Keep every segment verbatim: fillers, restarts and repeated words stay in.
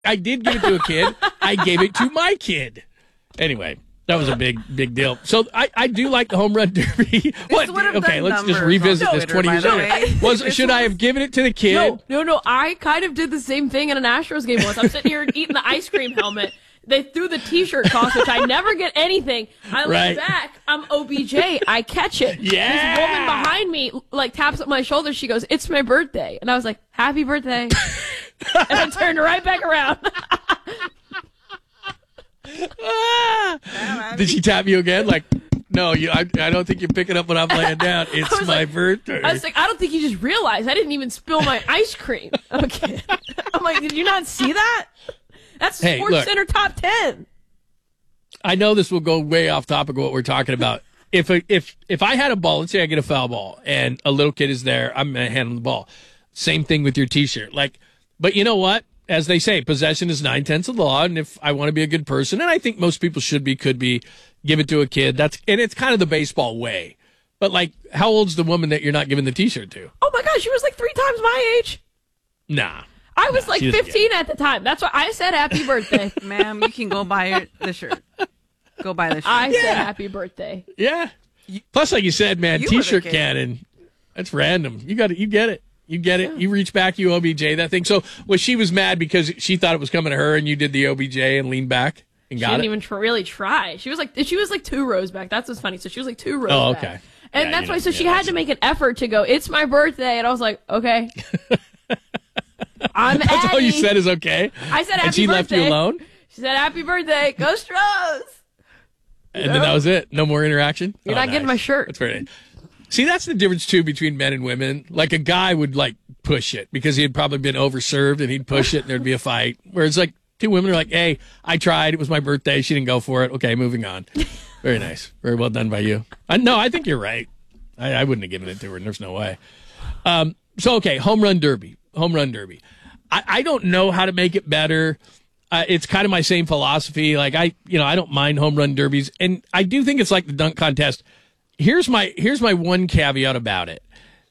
I did give it to a kid. I gave it to my kid. Anyway, that was a big, big deal. So I, I do like the home run derby. What? Okay, let's just revisit this twenty years later. Was should I have given it to the kid? No, no, no. I kind of did the same thing in an Astros game once. I'm sitting here eating the ice cream helmet. They threw the T-shirt toss, which I never get anything. I look Right. back. I'm O B J. I catch it. Yeah. This woman behind me like taps at my shoulder. She goes, "It's my birthday," and I was like, "Happy birthday!" And I turned right back around. Ah! Did she tap you again? Like, no, you. I, I don't think you're picking up what I'm laying down. It's my like, birthday. I was like, I don't think you just realized I didn't even spill my ice cream. Okay. I'm like, did you not see that? That's Hey, Sports look. Center top ten. I know this will go way off topic of what we're talking about. If a, if if I had a ball, let's say I get a foul ball, and a little kid is there, I'm gonna hand him the ball. Same thing with your T-shirt. Like, but you know what? As they say, possession is nine tenths of the law. And if I want to be a good person, and I think most people should be, could be, give it to a kid. That's and it's kind of the baseball way. But like, how old's the woman that you're not giving the T-shirt to? Oh my gosh, she was like three times my age. Nah. I was No, like she doesn't get fifteen at the time. That's why I said happy birthday. Ma'am, you can go buy the shirt. Go buy the shirt. I said Yeah. happy birthday. Yeah. Plus, like you said, man, You were the T-shirt kid. cannon. That's random. You got it. You get it. You get it. You reach back. You O B J that thing. So, was she was mad because she thought it was coming to her, and you did the O B J and leaned back and She got didn't it. even tr- really try. She was like she was like two rows back. That's what's funny. So she was like two rows Oh, back. okay. And Yeah, that's you why. know, So she yeah, had to make an effort to go. It's my birthday, and I was like, okay. I'm That's all you Addie. said is okay. I said happy and she birthday. left you alone. She said happy birthday. Go Stros. And then that was it. No more interaction. You're Oh, not getting nice. my shirt. That's very nice. See, that's the difference too between men and women. Like a guy would like push it because he had probably been overserved and he'd push it and there'd be a fight. Whereas like two women are like, "Hey, I tried. It was my birthday. She didn't go for it. Okay, moving on." Very nice. Very well done by you. I no, I think you're right. I, I wouldn't have given it to her. There's no way. Um, so okay, home run derby. Home run derby. I, I don't know how to make it better. Uh, it's kind of my same philosophy. Like I, you know, I don't mind home run derbies, and I do think it's like the dunk contest. Here's my here's my one caveat about it.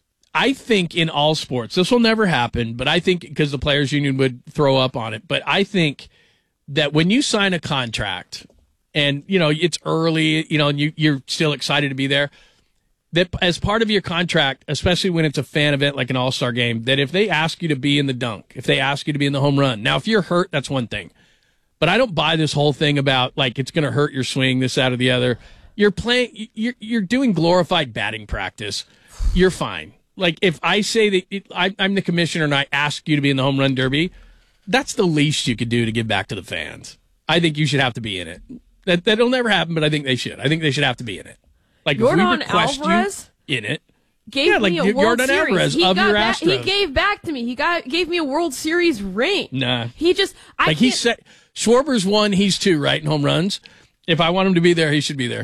I think in all sports, this will never happen, but I think because the players union would throw up on it. But I think that when you sign a contract, and you know it's early, you know, and you you're still excited to be there, that as part of your contract, especially when it's a fan event like an all-star game, that if they ask you to be in the dunk, if they ask you to be in the home run, now if you're hurt, that's one thing. But I don't buy this whole thing about like it's going to hurt your swing, this, that, or the other. You're playing, you're you're doing glorified batting practice. You're fine. Like if I say that it, I, I'm the commissioner and I ask you to be in the home run derby, that's the least you could do to give back to the fans. I think you should have to be in it. That that'll never happen, but I think they should. I think they should have to be in it. Like if we Jordan request Alvarez you in it, gave yeah, like me a Jordan World Series. Alvarez He of got your back, He Astros. gave back to me. He got gave me a World Series ring. Nah. He just I like can't, he said, Schwarber's one, he's two, right in home runs. If I want him to be there, he should be there.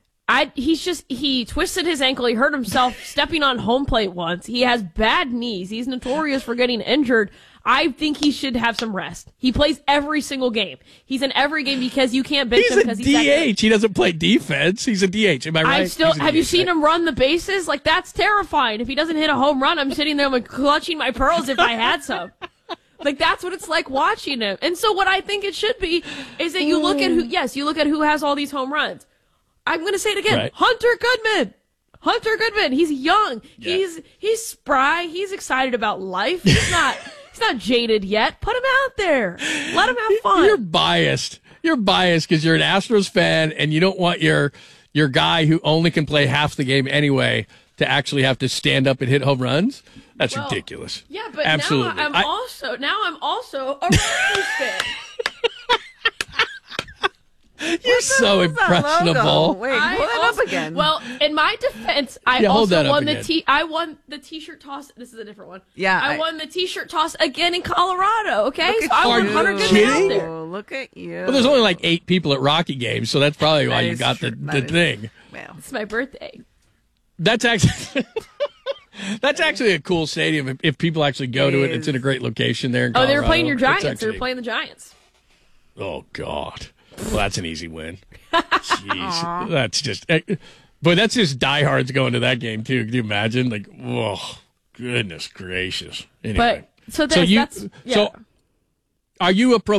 I he's just he twisted his ankle. He hurt himself stepping on home plate once. He has bad knees. He's notorious for getting injured. I think he should have some rest. He plays every single game. He's in every game because you can't bench He's him a because he's that D good. H. He doesn't play defense. He's a D H. Am I right? I still He's a have you D H, seen right? him run the bases? Like that's terrifying. If he doesn't hit a home run, I'm sitting there like clutching my pearls if I had some. Like that's what it's like watching him. And so what I think it should be is that you look at who yes, you look at who has all these home runs. I'm going to say it again. Right. Hunter Goodman. Hunter Goodman. He's young. Yeah. He's he's spry. He's excited about life. He's not he's not jaded yet. Put him out there. Let him have fun. You're biased. You're biased because you're an Astros fan and you don't want your your guy who only can play half the game anyway to actually have to stand up and hit home runs. That's Well, ridiculous. Yeah, but Absolutely. now I'm I- also now I'm also a Rangers fan. You're so What's that logo? impressionable. Wait, I pull it also- up again. Well, in my defense, I Yeah, hold also that up won the again. t. I won the t-shirt toss. This is a different one. Yeah, I, I- won the t-shirt toss again in Colorado. Okay, Look so at I won you. Hunter Are you Goodman out kidding? there. Oh, look at you. Well, there's only like eight people at Rocky games, so that's probably why That you is got the, true. the That is- thing. Well, It's my birthday. That's actually that's actually a cool stadium. If, if people actually go It to it, is. it's in a great location there. In Oh, they were playing Colorado. your It's Giants. They actually- were playing the Giants. Oh God, well that's an easy win. Jeez, that's just. eh, But that's just diehards going to that game too. Can you imagine? Like, whoa, goodness gracious. Anyway, But so, that's, you, that's yeah. so Are you a pro